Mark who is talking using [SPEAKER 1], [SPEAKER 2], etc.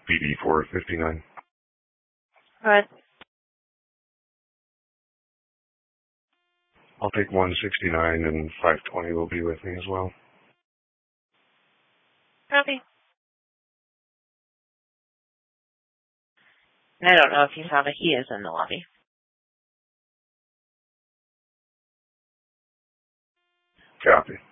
[SPEAKER 1] BD 459.
[SPEAKER 2] Go ahead.
[SPEAKER 1] I'll take 169 and 520 will be with me as well.
[SPEAKER 2] Copy. I don't know if you saw, but he is in the lobby.
[SPEAKER 1] Copy.